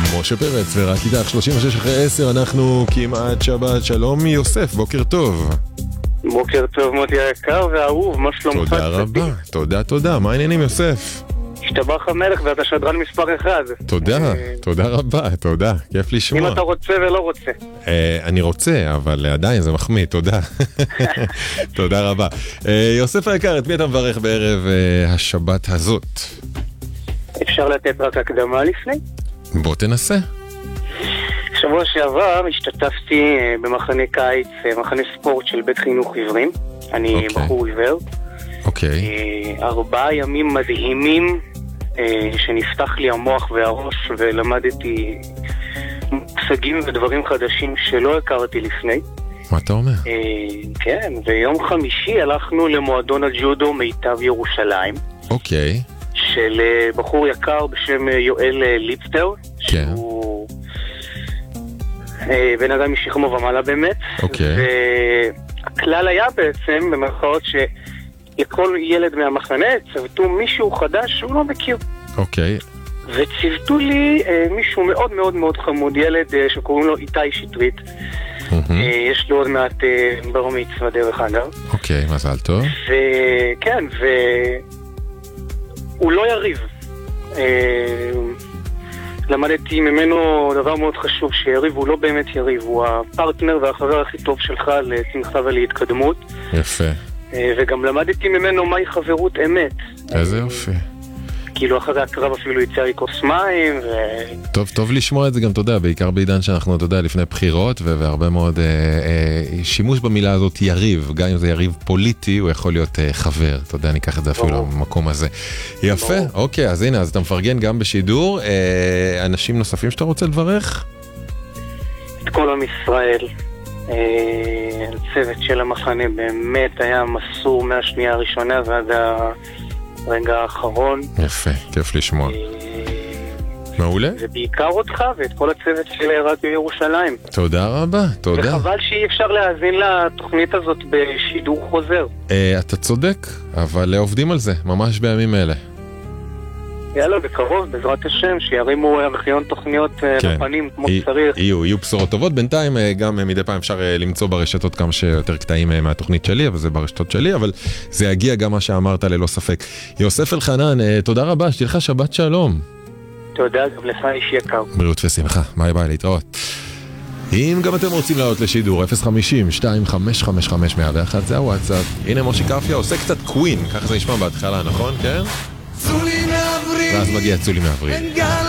משה פרץ ורק איתך 36 אחרי 10, אנחנו כמעט שבת. שלום יוסף, בוקר טוב. בוקר טוב מודי היקר והאהוב, מה שלומך? תודה רבה, תודה. מה העניינים יוסף? השתבח המלך ואתה שדרן מספר 1. תודה רבה, תודה, כיף לשמוע. אם אתה רוצה ולא רוצה. אני רוצה, אבל עדיין זה מחמיא, תודה. תודה רבה. יוסף היקר, את מי אתה מברך בערב השבת הזאת? אפשר לתת רק הקדמה לפני? בוא תנסה. שבוע שעבר השתתפתי במחנה קיץ, מחנה ספורט של בית חינוך עיוורים. אני בחור עיוור. אוקיי. 4 ימים מדהימים שנפתח לי המוח והראש ולמדתי מושגים ודברים חדשים שלא הכרתי לפני. מה אתה אומר? כן, ויום חמישי הלכנו למועדון הג'ודו מיטב ירושלים. אוקיי. של בחור יקר בשם יואל ליפטר. כן. שהוא בן אדם משכמו ומעלה באמת. אוקיי. והכלל היה בעצם במרכאות לכל ילד מהמחנה צוותו מישהו חדש שהוא לא מכיר. אוקיי. וצוותו לי מישהו מאוד מאוד מאוד חמוד, ילד שקוראים לו איתי שטרית. יש לו עוד מעט בר מצווה דרך אגב. אוקיי, מזל טוב. וכן, והוא לא יריב. למדתי ממנו דבר מאוד חשוב, שיריב הוא לא באמת יריב, הוא הפרטנר והחבר הכי טוב שלך לצמחה ולהתקדמות. יפה. וגם למדתי ממנו מהי חברות אמת. איזה יופי. כאילו אחרי הקרב אפילו יצא לי כוס מים טוב לשמוע את זה גם, תודה, בעיקר בעידן שאנחנו, תודה, לפני בחירות והרבה מאוד שימוש במילה הזאת יריב, גם אם זה יריב פוליטי הוא יכול להיות חבר, תודה, אני אקח את זה אפילו למקום הזה. יפה, אוקיי, אז הנה, אז אתה מפרגן גם בשידור. אנשים נוספים שאתה רוצה לברך? את כל עם ישראל. הצוות של המחנה באמת היה מסור מהשנייה הראשונה ועד הרגע האחרון. יפה, כיף לשמוע. מעולה. ובעיקר אותך ואת כל הצוות של רדיו ירושלים. תודה רבה, תודה. וחבל שאי אפשר להאזין לתוכנית הזאת בשידור חוזר. אתה צודק, אבל עובדים על זה, ממש בימים אלה. יאללה, בקרוב, בעזרת השם, שירימו ארכיון תוכניות בפנים כמו שצריך. יהיו בשורות טובות. בינתיים גם מדי פעם אפשר למצוא ברשתות כמה שיותר קטעים מהתוכנית שלי, אבל זה ברשתות שלי, אבל זה יגיע גם מה שאמרת ללא ספק. יוסף אלחנן, תודה רבה, שתהיה לך שבת שלום. תודה, גם לך איש יקר. בריאות ושמחה, ביי, להתראות. אם גם אתם רוצים לעלות לשידור 050-2555-101, זה הוואטסאפ. הנה מושי קפיה עושה קצת קווין, ככה זה נשמע בהתחלה, נכון? כן? ואז מגיע צולי מעברית.